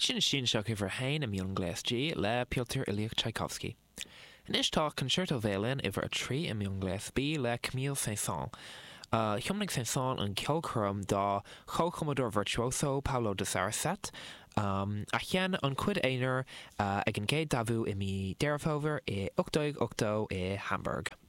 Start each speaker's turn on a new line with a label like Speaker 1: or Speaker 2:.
Speaker 1: Sin seo bhar hain am Mion Glasg le Piotr Ilyich Tchaikovsky. Inis tá concerto bhéilinn iwwer a trí am Mion Glas bí le Camille Saint-Saëns. Thiomnig Saint-Saëns an ceolchorm dá chocomador virtuoso Paulo de Sarasate, a chean an cuid éinear ag an géad dafhú i mi Derefhover i 8 i Hamburg.